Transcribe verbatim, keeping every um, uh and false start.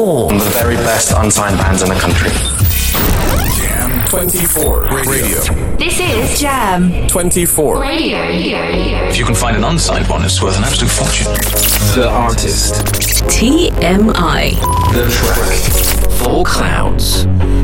twenty-four. The very best unsigned bands in the country. Jam twenty-four Radio. This is Jam twenty-four Radio. If you can find an unsigned one, it's worth an absolute fortune. The artist. T M I. The track. Four Clouds.